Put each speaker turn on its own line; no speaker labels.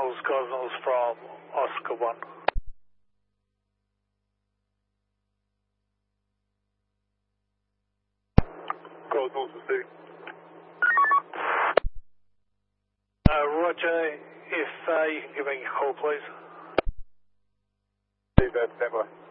Cosmos from Oscar 1. Cosmos received. Roger, if you can give me a call, please.
Leave that, stand by.